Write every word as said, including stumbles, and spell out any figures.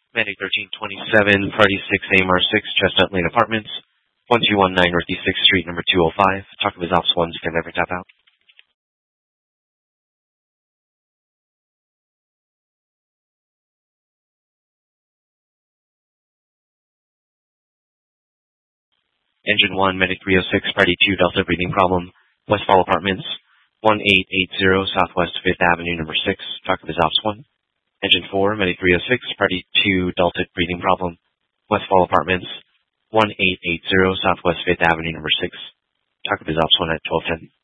Medic thirteen twenty-seven, Party six A M R six, Chestnut Lane Apartments, one two one nine Northeast sixth Street, number two oh five. Talk with Ops one, stand by for tap out. Engine one, Medic three oh six, Party two, Delta breathing problem, Westfall Apartments, one eight eight zero Southwest fifth Avenue, number six. Talk with Ops one. Engine four, Medic three oh six, Party two, Delta breathing problem, Westfall Apartments, one eight eight zero Southwest fifth Avenue, number six. Talk with Ops one at twelve ten.